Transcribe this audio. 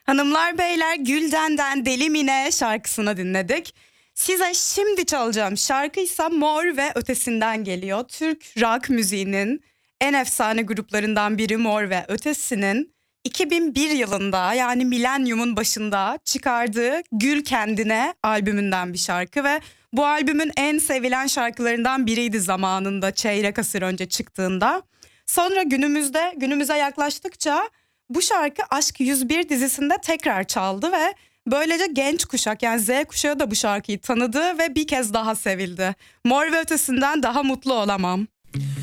Hanımlar beyler, Gülden'den Deli Mine şarkısını dinledik. Size şimdi çalacağım şarkıysa Mor ve Ötesi'nden geliyor. Türk rock müziğinin en efsane gruplarından biri Mor ve Ötesi'nin 2001 yılında, yani milenyumun başında çıkardığı Gül Kendine albümünden bir şarkı ve bu albümün en sevilen şarkılarından biriydi zamanında, çeyrek asır önce çıktığında. Sonra günümüze yaklaştıkça bu şarkı Aşk 101 dizisinde tekrar çaldı ve böylece genç kuşak, yani Z kuşağı da bu şarkıyı tanıdı ve bir kez daha sevildi. Mor ve Ötesi'nden daha mutlu olamam.